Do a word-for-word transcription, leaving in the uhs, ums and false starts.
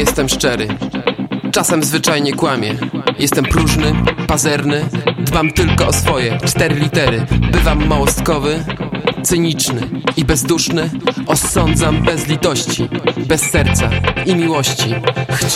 jestem szczery. Czasem zwyczajnie kłamię. Jestem próżny, pazerny. Dbam tylko o swoje cztery litery. Bywam małostkowy, cyniczny i bezduszny. Osądzam bez litości, bez serca i miłości.